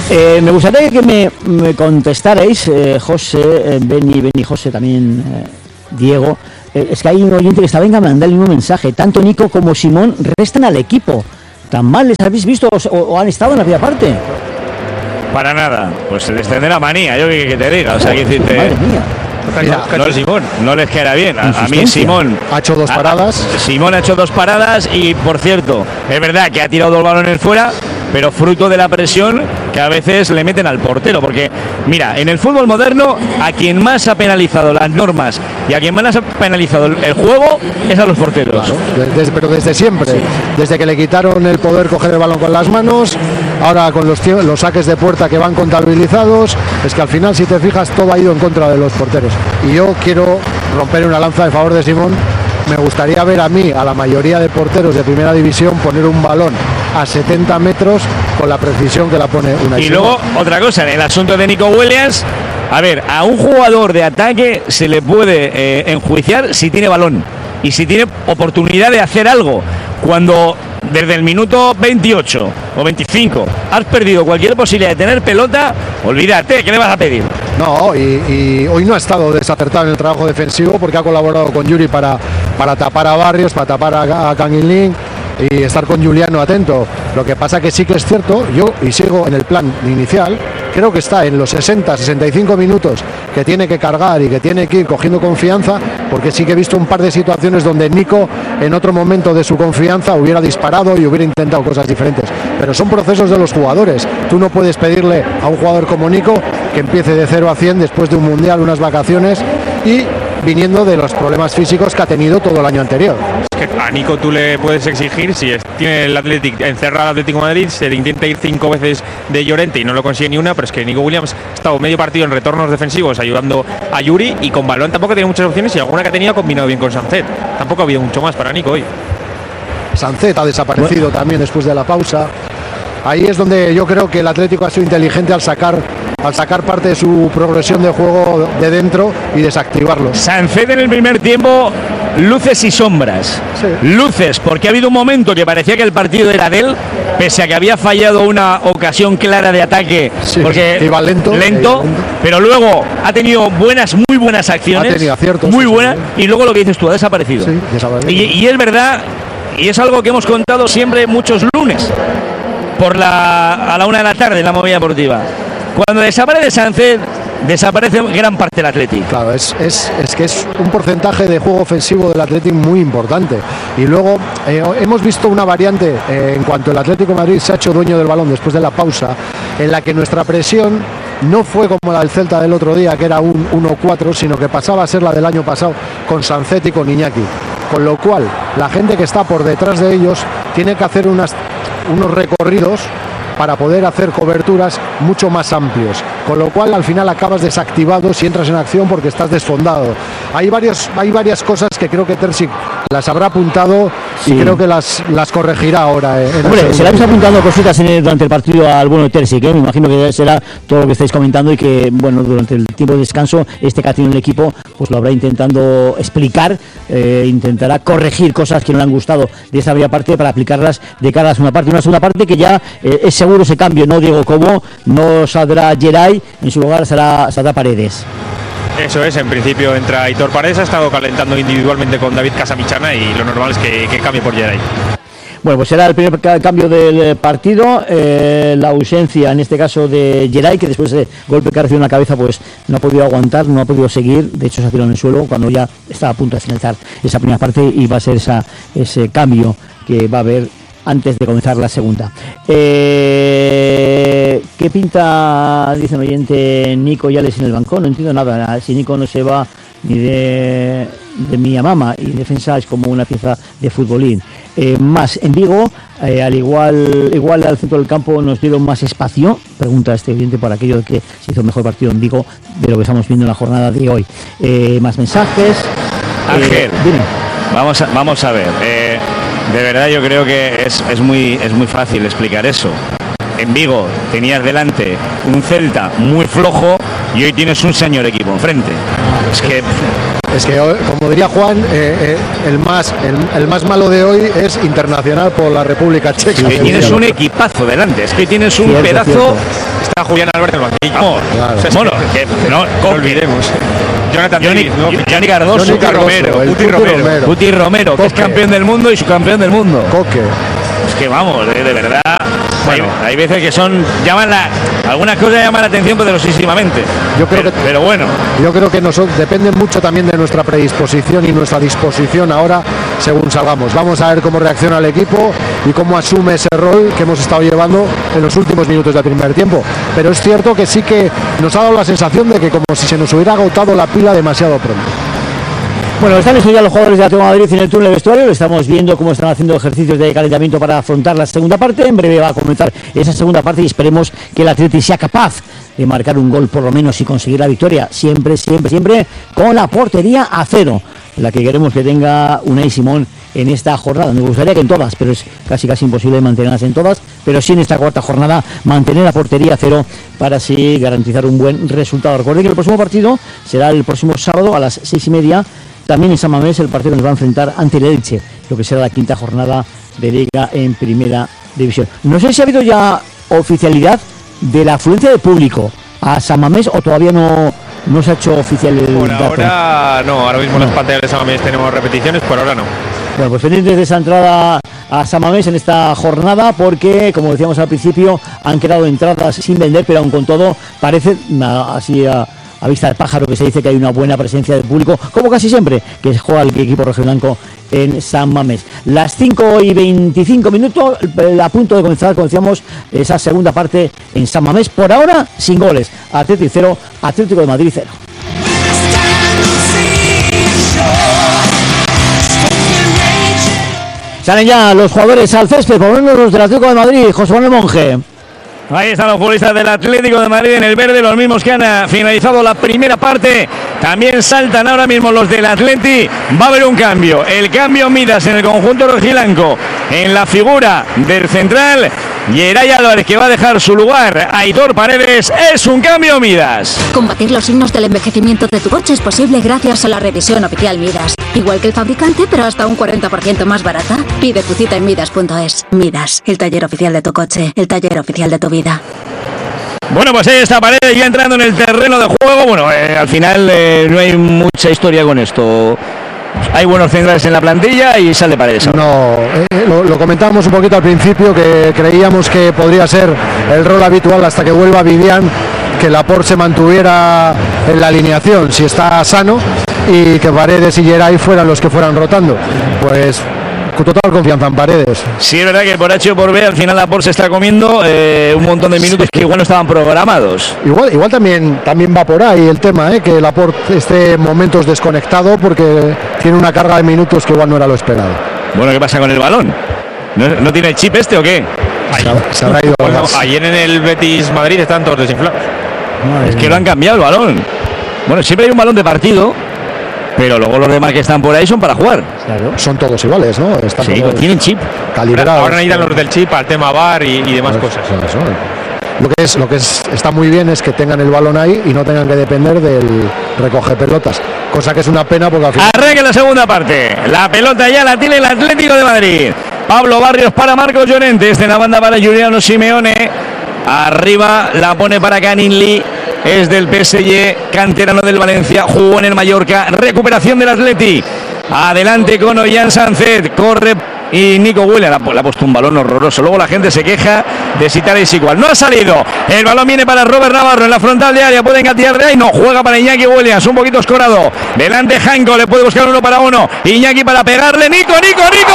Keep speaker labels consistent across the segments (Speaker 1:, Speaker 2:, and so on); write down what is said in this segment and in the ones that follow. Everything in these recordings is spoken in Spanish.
Speaker 1: Me gustaría que me contestarais, José, Beni, José, también Diego. Es que hay un oyente que está, venga, me manda el mismo mensaje. Tanto Nico como Simón restan al equipo. ¿Tan mal les habéis visto o han estado en la primera parte?
Speaker 2: Para nada, pues se les tendrá la manía, yo que te diga, o sea, que decirte...
Speaker 1: Madre mía.
Speaker 2: Mira, Simón, no les queda bien. A mí Simón
Speaker 3: ha hecho 2 paradas.
Speaker 2: Simón ha hecho 2 paradas y, por cierto, es verdad que ha tirado 2 balones fuera, pero fruto de la presión que a veces le meten al portero, porque mira, en el fútbol moderno a quien más ha penalizado las normas y a quien más ha penalizado el juego es a los porteros.
Speaker 3: Claro, pero desde siempre, desde que le quitaron el poder coger el balón con las manos, ahora con los saques de puerta que van contabilizados, es que al final, si te fijas, todo ha ido en contra de los porteros. Y yo quiero romper una lanza en favor de Simón. Me gustaría ver a mí, a la mayoría de porteros de primera división, poner un balón a 70 metros con la precisión que la pone una.
Speaker 2: Y luego, otra cosa, en el asunto de Nico Williams, a ver, a un jugador de ataque se le puede enjuiciar si tiene balón y si tiene oportunidad de hacer algo. Cuando desde el minuto 28 o 25 has perdido cualquier posibilidad de tener pelota, olvídate, ¿qué le vas a pedir?
Speaker 3: No, y hoy no ha estado desacertado en el trabajo defensivo porque ha colaborado con Yuri para tapar a Barrios, para tapar a Canguilín y estar con Juliano atento. Lo que pasa que sí que es cierto, yo y sigo en el plan inicial, creo que está en los 60-65 minutos que tiene que cargar y que tiene que ir cogiendo confianza, porque sí que he visto un par de situaciones donde Nico en otro momento de su confianza hubiera disparado y hubiera intentado cosas diferentes, pero son procesos de los jugadores. Tú no puedes pedirle a un jugador como Nico que empiece de 0 a 100 después de un mundial, unas vacaciones y viniendo de los problemas físicos que ha tenido todo el año anterior.
Speaker 4: Es que a Nico tú le puedes exigir, si tiene el encerrado al Atlético de Madrid, se le intenta ir 5 veces de Llorente y no lo consigue ni una, pero es que Nico Williams ha estado medio partido en retornos defensivos ayudando a Yuri y con balón tampoco tiene muchas opciones y alguna que ha tenido ha combinado bien con Sancet. Tampoco ha habido mucho más para Nico hoy.
Speaker 3: Sancet ha desaparecido también después de la pausa. Ahí es donde yo creo que el Atlético ha sido inteligente al sacar parte de su progresión de juego de dentro y desactivarlo.
Speaker 2: Sancet en el primer tiempo, luces y sombras. Sí. Luces, porque ha habido un momento que parecía que el partido era de él, pese a que había fallado una ocasión clara de ataque, sí, porque iba lento, pero luego ha tenido muy buenas acciones, ha tenido aciertos, muy buenas, y luego lo que dices tú, ha desaparecido. Sí, y es verdad, y es algo que hemos contado siempre muchos lunes, a la 1 de la tarde en la movida deportiva. Cuando desaparece Sancet, desaparece gran parte del Athletic.
Speaker 3: Claro, es que es un porcentaje de juego ofensivo del Athletic muy importante. Y luego hemos visto una variante en cuanto el Atlético de Madrid se ha hecho dueño del balón después de la pausa, en la que nuestra presión no fue como la del Celta del otro día, que era un 1-4, sino que pasaba a ser la del año pasado con Sancet y con Iñaki. Con lo cual, la gente que está por detrás de ellos tiene que hacer unos recorridos para poder hacer coberturas mucho más amplios, con lo cual al final acabas desactivado si entras en acción porque estás desfondado. Hay varias cosas que creo que Terzic las habrá apuntado, sí, y creo que las corregirá ahora.
Speaker 1: Hombre, se le habéis apuntado cositas durante el partido al bueno de Terzic, me imagino que será todo lo que estáis comentando y que bueno, durante el tiempo de descanso que ha tenido el equipo pues lo habrá intentando explicar, intentará corregir cosas que no le han gustado de esa primera parte para aplicarlas de cara a la segunda parte. Una segunda parte que ya es seguro ese cambio, no Diego Cobo, no saldrá Geray, en su lugar saldrá Paredes.
Speaker 4: Eso es, en principio entra Aitor Paredes, ha estado calentando individualmente con David Casamichana y lo normal es que cambie por Geray.
Speaker 1: Bueno, pues será el primer cambio del partido, la ausencia en este caso de Geray, que después de golpe que ha recibido en la cabeza pues no ha podido aguantar, no ha podido seguir, de hecho se ha tirado en el suelo cuando ya estaba a punto de finalizar esa primera parte y va a ser ese cambio que va a haber antes de comenzar la segunda. ¿Qué pinta, dice el oyente, Nico Yales en el banco? No entiendo nada. Si Nico no se va ni de Miyamama y defensa es como una pieza de futbolín. Más en Vigo, al igual al centro del campo nos dieron más espacio, pregunta este oyente por aquello de que se hizo mejor partido en Vigo de lo que estamos viendo en la jornada de hoy. Más mensajes.
Speaker 2: Ángel, vamos a ver. De verdad yo creo que es muy fácil explicar eso. En Vigo tenías delante un Celta muy flojo y hoy tienes un señor equipo enfrente.
Speaker 3: Es que como diría Juan, el más malo de hoy es Internacional por la República Checa.
Speaker 2: Es que tienes un equipazo delante, es que tienes un pedazo
Speaker 4: está Julián Álvarez en el banquillo.
Speaker 2: Vamos,
Speaker 3: claro.
Speaker 2: o sea, bueno, no olvidemos.
Speaker 4: Jonathan Davis,
Speaker 2: Yanni Cardoso, Guti Romero, que es campeón del mundo y subcampeón del mundo.
Speaker 3: Coque.
Speaker 2: Es que vamos, de verdad. Bueno, hay veces que algunas cosas llaman la atención poderosísimamente. Pero bueno.
Speaker 3: Yo creo que depende mucho también de nuestra predisposición y nuestra disposición ahora según salgamos. Vamos a ver cómo reacciona el equipo y cómo asume ese rol que hemos estado llevando en los últimos minutos del primer tiempo. Pero es cierto que sí que nos ha dado la sensación de que como si se nos hubiera agotado la pila demasiado pronto.
Speaker 1: Bueno, están listos ya los jugadores de Atlético de Madrid en el túnel vestuario. Estamos viendo cómo están haciendo ejercicios de calentamiento para afrontar la segunda parte. En breve va a comenzar esa segunda parte y esperemos que el Atleti sea capaz de marcar un gol por lo menos y conseguir la victoria. Siempre con la portería a cero, la que queremos que tenga Unai Simón en esta jornada. Me gustaría que en todas, pero es casi imposible mantenerlas en todas, pero sí en esta cuarta jornada mantener la portería a cero para así garantizar un buen resultado. Recuerden que el próximo partido será el próximo sábado a las 6:30. También en San Mamés, el partido nos va a enfrentar ante el Elche, lo que será la quinta jornada de Liga en Primera División. No sé si ha habido ya oficialidad de la afluencia de público a San Mamés o todavía no se ha hecho oficial el
Speaker 4: Por
Speaker 1: dato.
Speaker 4: ahora no, ahora mismo en las pantallas de San Mamés tenemos repeticiones, por ahora no.
Speaker 1: Bueno, pues pendientes de esa entrada a San Mamés en esta jornada porque, como decíamos al principio, han quedado entradas sin vender, pero aún con todo parece así a vista del pájaro que se dice que hay una buena presencia del público, como casi siempre que juega el equipo rojiblanco en San Mamés. Las 5:25, a punto de comenzar, como decíamos, esa segunda parte en San Mamés. Por ahora, sin goles. Atleti 0, Atlético de Madrid 0. Salen ya los jugadores al césped, por lo menos los del Atlético de Madrid. José Manuel Monge.
Speaker 2: Ahí están los futbolistas del Atlético de Madrid en el verde, los mismos que han finalizado la primera parte. También saltan ahora mismo los del Atleti. Va a haber un cambio. El cambio Midas en el conjunto rojiblanco. En la figura del central, Yeray Álvarez, que va a dejar su lugar a Aitor Paredes. Es un cambio Midas.
Speaker 5: Combatir los signos del envejecimiento de tu coche es posible gracias a la revisión oficial Midas. Igual que el fabricante, pero hasta un 40% más barata. Pide tu cita en Midas.es. Midas, el taller oficial de tu coche, el taller oficial de tu vida.
Speaker 2: Bueno, pues ahí está Paredes ya entrando en el terreno de juego. Bueno, al final no hay mucha historia con esto. Hay buenos centrales en la plantilla y sale Paredes.
Speaker 3: No, lo comentábamos un poquito al principio, que creíamos que podría ser el rol habitual hasta que vuelva Vivian, que Laporte se mantuviera en la alineación si está sano y que Paredes y Yeray fueran los que fueran rotando. Pues con total confianza en Paredes.
Speaker 2: Sí, es verdad que por H o por B al final Laporte se está comiendo un montón de minutos que igual no estaban programados.
Speaker 3: Igual también va por ahí el tema, que Laporte esté en momentos desconectado porque tiene una carga de minutos que igual no era lo esperado.
Speaker 2: Bueno, ¿qué pasa con el balón? ¿No tiene el chip este o qué?
Speaker 3: Se habrá ido.
Speaker 4: Bueno, ayer en el Betis Madrid están todos desinflados.
Speaker 2: Es que lo han cambiado el balón. Bueno, siempre hay un balón de partido, pero luego los demás que están por ahí son para jugar.
Speaker 3: Claro. Son todos iguales, ¿no? Están
Speaker 2: sí,
Speaker 3: todos
Speaker 2: tienen chip.
Speaker 3: Calibrados.
Speaker 4: Ahora necesitan los del chip al tema VAR y demás cosas.
Speaker 3: Lo que está muy bien es que tengan el balón ahí y no tengan que depender del recoge pelotas, cosa que es una pena porque al final...
Speaker 2: Arranca la segunda parte. La pelota ya la tiene el Atlético de Madrid. Pablo Barrios para Marcos Llorente. En la banda para Giuliano Simeone. Arriba la pone para Canini. Es del PSG, canterano del Valencia, jugó en el Mallorca. Recuperación del Atleti. Adelante con Ollán Sánchez. Corre y Nico Williams le ha puesto un balón horroroso. Luego la gente se queja de si tal es igual. No ha salido. El balón viene para Robert Navarro en la frontal de área. Pueden gatear de ahí. No juega para Iñaki Williams. Un poquito escorado. Delante Janko. Le puede buscar 1 para 1. Iñaki para pegarle. Nico. Gol.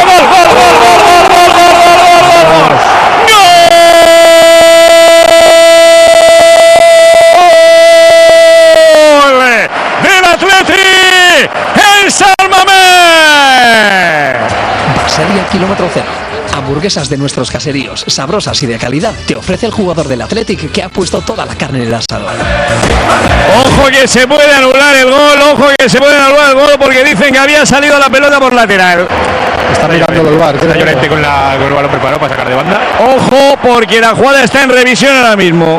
Speaker 2: Del Atleti en San Mamés.
Speaker 6: Basería Kilómetro Cero. Hamburguesas de nuestros caseríos, sabrosas y de calidad, te ofrece el jugador del Athletic que ha puesto toda la carne en el asador.
Speaker 2: Ojo que se puede anular el gol, porque dicen que había salido la pelota por lateral.
Speaker 3: Está mirando el VAR.
Speaker 4: Está Llorente con el balón preparado para sacar de banda.
Speaker 2: Ojo, porque la jugada está en revisión ahora mismo.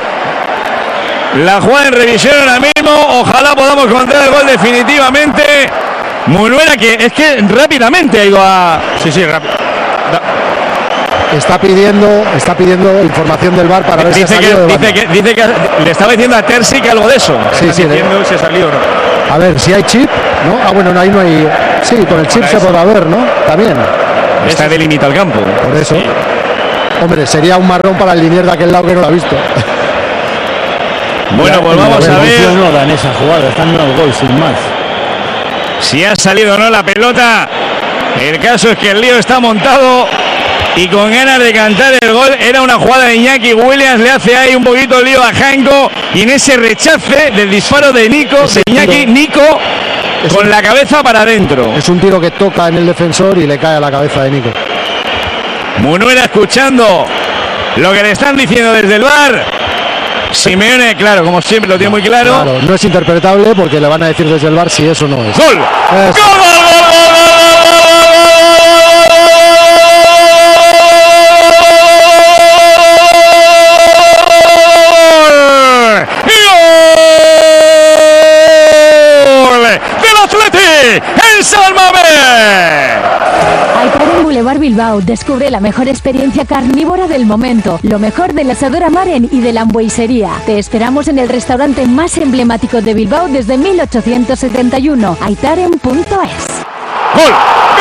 Speaker 2: Ojalá podamos contar el gol definitivamente. Muy buena, que es que rápidamente ha ido a...
Speaker 4: Sí, rápido.
Speaker 3: está pidiendo información del VAR para ver si ha salido de banda.
Speaker 2: Dice que le estaba diciendo a Terzic algo de eso.
Speaker 3: Sí,
Speaker 4: diciendo si ha salido o no.
Speaker 3: A ver, si hay chip, ¿no? Bueno, ahí no hay. Sí, con el chip se podrá ver, ¿no? También.
Speaker 2: Está delimitado el campo.
Speaker 3: Por eso.
Speaker 2: Sí.
Speaker 3: Hombre, sería un marrón para el linier de aquel lado que no lo ha visto.
Speaker 2: Bueno, pues vamos a ver.
Speaker 1: No dan esa jugada, están dando el gol sin más.
Speaker 2: Si ha salido o no la pelota. El caso es que el lío está montado y con ganas de cantar el gol. Era una jugada de Iñaki Williams, le hace ahí un poquito el lío a Janko y en ese rechace del disparo de Nico, de Iñaki, Nico con la cabeza para adentro.
Speaker 3: Es un tiro que toca en el defensor y le cae a la cabeza de Nico.
Speaker 2: Munuera escuchando lo que le están diciendo desde el VAR. Simeone, claro, como siempre lo tiene muy claro.
Speaker 3: Claro, no es interpretable porque le van a decir desde el VAR si eso no es.
Speaker 2: ¡Gol! ¡Gol! ¡En San Mamés!
Speaker 7: Aitaren Boulevard Bilbao descubre la mejor experiencia carnívora del momento, lo mejor del asador Amaren y de la hamburguesería. Te esperamos en el restaurante más emblemático de Bilbao desde 1871, aitaren.es.
Speaker 2: ¡Gol!